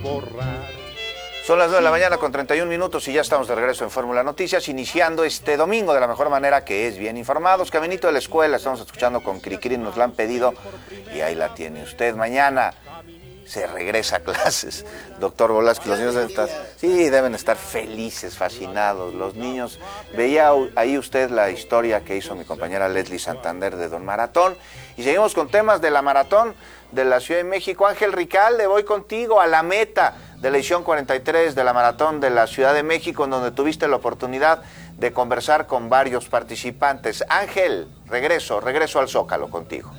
borrar. Son las 9 de la mañana con 31 minutos y ya estamos de regreso en Fórmula Noticias, iniciando este domingo de la mejor manera, que es bien informados. Caminito de la escuela, estamos escuchando con Cricri, nos la han pedido y ahí la tiene usted. Mañana se regresa a clases, doctor Volaski. Los niños deben estar felices, fascinados. Los niños, veía ahí usted la historia que hizo mi compañera Leslie Santander de Don Maratón. Y seguimos con temas de la Maratón de la Ciudad de México. Ángel Ricalde, voy contigo a la meta de la edición 43 de la Maratón de la Ciudad de México, en donde tuviste la oportunidad de conversar con varios participantes. Ángel, regreso al Zócalo contigo.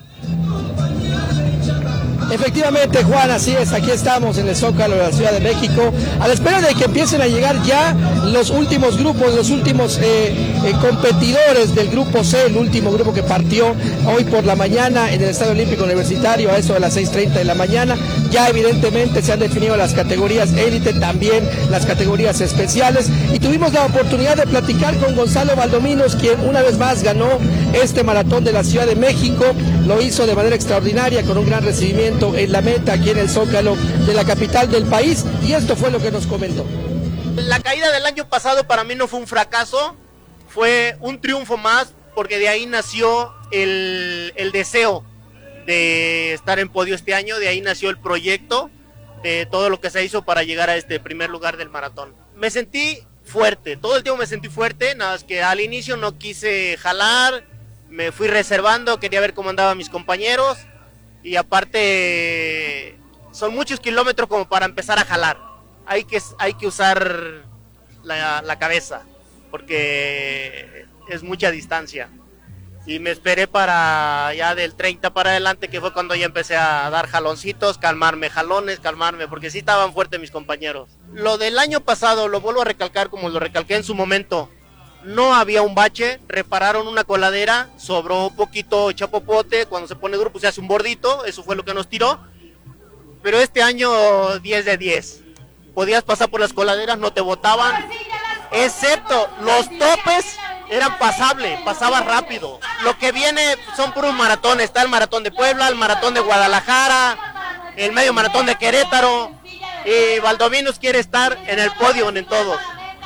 Efectivamente, Juan, así es, aquí estamos en el Zócalo de la Ciudad de México, a la espera de que empiecen a llegar ya los últimos grupos, los últimos competidores del grupo C, el último grupo que partió hoy por la mañana en el Estadio Olímpico Universitario a eso de las 6:30 de la mañana. Ya evidentemente se han definido las categorías élite, también las categorías especiales, y tuvimos la oportunidad de platicar con Gonzalo Valdominos, quien una vez más ganó este Maratón de la Ciudad de México. Lo hizo de manera extraordinaria, con un gran recibimiento en la meta aquí en el Zócalo de la capital del país, y esto fue lo que nos comentó. La caída del año pasado para mí no fue un fracaso, fue un triunfo más, porque de ahí nació el deseo de estar en podio este año, de ahí nació el proyecto de todo lo que se hizo para llegar a este primer lugar del maratón. Me sentí fuerte, todo el tiempo me sentí fuerte, nada más que al inicio no quise jalar, me fui reservando, quería ver cómo andaban mis compañeros, y aparte son muchos kilómetros como para empezar a jalar. Hay que usar la cabeza, porque es mucha distancia. Y me esperé para ya del 30 para adelante, que fue cuando ya empecé a dar jaloncitos, calmarme, porque sí estaban fuertes mis compañeros. Lo del año pasado, lo vuelvo a recalcar como lo recalqué en su momento, no había un bache, repararon una coladera, sobró poquito chapopote, cuando se pone duro pues se hace un bordito, eso fue lo que nos tiró, pero este año 10 de 10, podías pasar por las coladeras, no te botaban, excepto los topes eran pasables, pasaba rápido. Lo que viene son puros maratones, está el maratón de Puebla, el maratón de Guadalajara, el medio maratón de Querétaro, y Valdominos quiere estar en el podio en todos.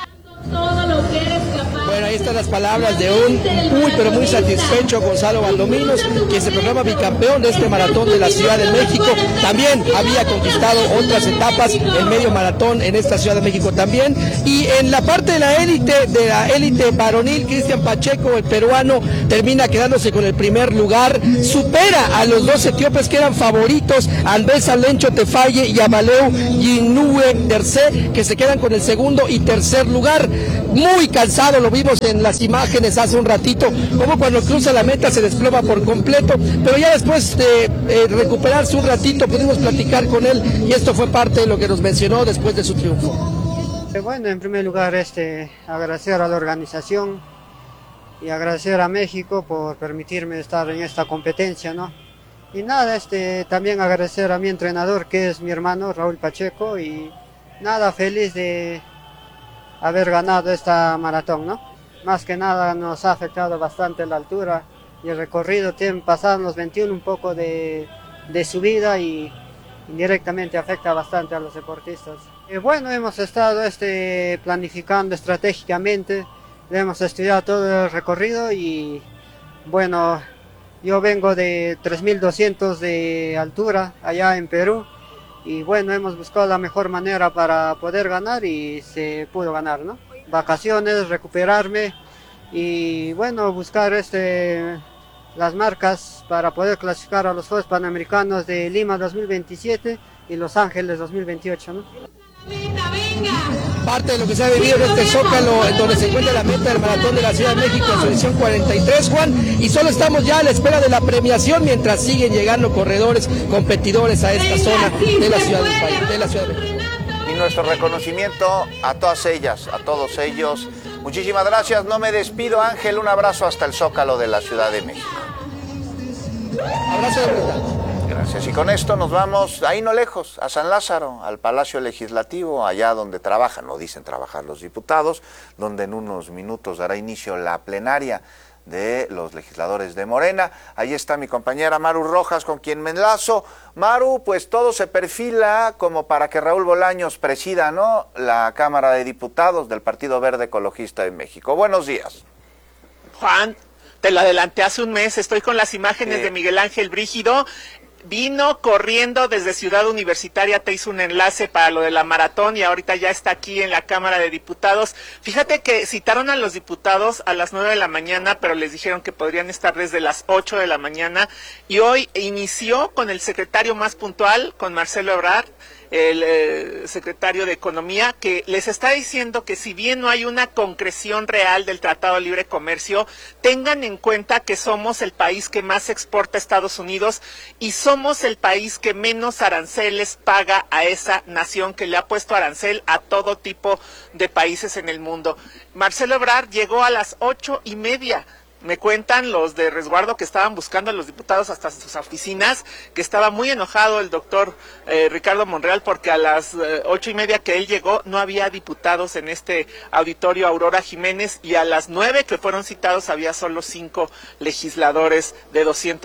Bueno, ahí están las palabras de un muy satisfecho Gonzalo Valdominos, quien se proclama bicampeón de este maratón de la Ciudad de México. También había conquistado otras etapas, el medio maratón en esta Ciudad de México también. Y en la parte de la élite varonil, Cristian Pacheco, el peruano, termina quedándose con el primer lugar, supera a los dos etíopes que eran favoritos, Andrés Alencho Tefaye y Amaleu Yinue Tercé, que se quedan con el segundo y tercer lugar. Muy cansado, lo vimos en las imágenes hace un ratito, como cuando cruza la meta se desploma por completo, pero ya después de recuperarse un ratito pudimos platicar con él, y esto fue parte de lo que nos mencionó después de su triunfo. Bueno, en primer lugar agradecer a la organización y agradecer a México por permitirme estar en esta competencia, ¿no? Y nada, también agradecer a mi entrenador, que es mi hermano Raúl Pacheco, y nada, feliz de haber ganado esta maratón, ¿no? Más que nada nos ha afectado bastante la altura y el recorrido, pasaron los 21 un poco de subida, y indirectamente afecta bastante a los deportistas. Bueno, hemos estado planificando estratégicamente, hemos estudiado todo el recorrido, y bueno, yo vengo de 3200 de altura allá en Perú, y bueno, hemos buscado la mejor manera para poder ganar, y se pudo ganar, ¿no? Vacaciones, recuperarme, y bueno, buscar las marcas para poder clasificar a los Juegos Panamericanos de Lima 2027 y Los Ángeles 2028, ¿no? Parte de lo que se ha vivido en este Zócalo, en donde se encuentra la meta del Maratón de la Ciudad de México en su edición 43, Juan, y solo estamos ya a la espera de la premiación, mientras siguen llegando corredores, competidores a esta zona de la Ciudad del país, de la Ciudad de México. Y nuestro reconocimiento a todas ellas, a todos ellos. Muchísimas gracias, no me despido, Ángel, un abrazo hasta el Zócalo de la Ciudad de México. Abrazo de verdad. Gracias. Y con esto nos vamos, ahí no lejos, a San Lázaro, al Palacio Legislativo, allá donde trabajan, no dicen trabajar los diputados, donde en unos minutos dará inicio la plenaria de los legisladores de Morena. Ahí está mi compañera Maru Rojas, con quien me enlazo. Maru, pues todo se perfila como para que Raúl Bolaños presida, ¿no?, la Cámara de Diputados del Partido Verde Ecologista de México. Buenos días. Juan, te lo adelanté hace un mes, estoy con las imágenes de Miguel Ángel Brígido. Vino corriendo desde Ciudad Universitaria, te hizo un enlace para lo de la maratón y ahorita ya está aquí en la Cámara de Diputados. Fíjate que citaron a los diputados a las 9 de la mañana, pero les dijeron que podrían estar desde las 8 de la mañana. Y hoy inició con el secretario más puntual, con Marcelo Ebrard, el secretario de Economía, que les está diciendo que si bien no hay una concreción real del Tratado de Libre Comercio, tengan en cuenta que somos el país que más exporta a Estados Unidos y somos el país que menos aranceles paga a esa nación que le ha puesto arancel a todo tipo de países en el mundo. Marcelo Ebrard llegó a las 8:30. Me cuentan los de resguardo que estaban buscando a los diputados hasta sus oficinas, que estaba muy enojado el doctor Ricardo Monreal porque a las 8:30 que él llegó no había diputados en este auditorio Aurora Jiménez y a las 9 que fueron citados había solo 5 legisladores de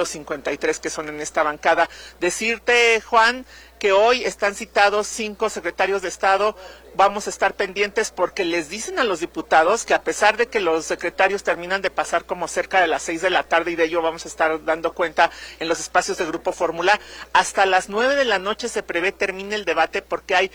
253 que son en esta bancada. Decirte, Juan, que hoy están citados 5 secretarios de Estado. Vamos a estar pendientes porque les dicen a los diputados que a pesar de que los secretarios terminan de pasar como cerca de las 6 de la tarde, y de ello vamos a estar dando cuenta en los espacios de Grupo Fórmula, hasta las 9 de la noche se prevé termine el debate porque hay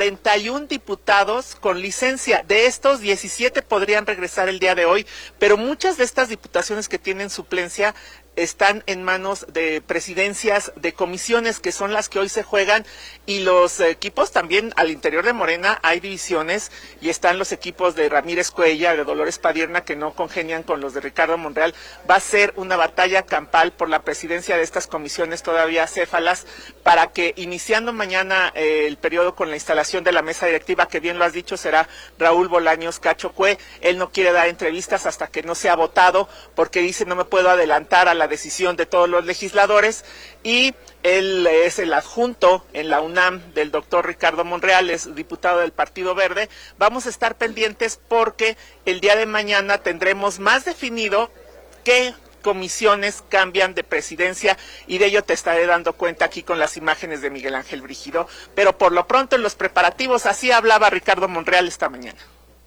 41 diputados con licencia. De estos, 17 podrían regresar el día de hoy, pero muchas de estas diputaciones que tienen suplencia están en manos de presidencias de comisiones, que son las que hoy se juegan, y los equipos también al interior de Morena hay divisiones, y están los equipos de Ramírez Cuellar, de Dolores Padierna, que no congenian con los de Ricardo Monreal. Va a ser una batalla campal por la presidencia de estas comisiones todavía acéfalas, para que iniciando mañana el periodo con la instalación de la mesa directiva, que bien lo has dicho, será Raúl Bolaños Cacho Cue. Él no quiere dar entrevistas hasta que no sea votado, porque dice no me puedo adelantar a la decisión de todos los legisladores, y él es el adjunto en la UNAM del doctor Ricardo Monreal, es diputado del Partido Verde. Vamos a estar pendientes porque el día de mañana tendremos más definido qué comisiones cambian de presidencia, y de ello te estaré dando cuenta aquí con las imágenes de Miguel Ángel Brígido. Pero por lo pronto en los preparativos, así hablaba Ricardo Monreal esta mañana.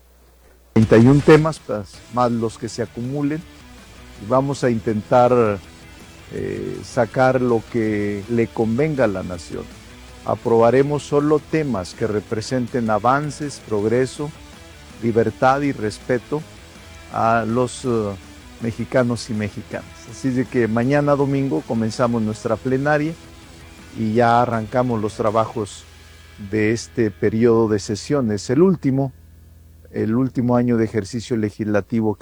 31 temas más los que se acumulen. Vamos a intentar sacar lo que le convenga a la nación. Aprobaremos solo temas que representen avances, progreso, libertad y respeto a los mexicanos y mexicanas. Así de que mañana domingo comenzamos nuestra plenaria y ya arrancamos los trabajos de este periodo de sesiones, el último año de ejercicio legislativo.